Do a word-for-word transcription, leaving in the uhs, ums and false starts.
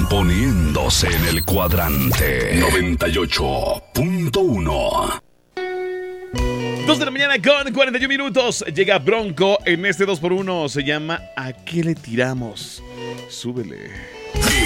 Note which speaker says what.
Speaker 1: poniéndose en el cuadrante noventa y ocho punto uno.
Speaker 2: dos de la mañana con cuarenta y un minutos. Llega Bronco en este dos por uno. Se llama ¿A qué le tiramos? Súbele.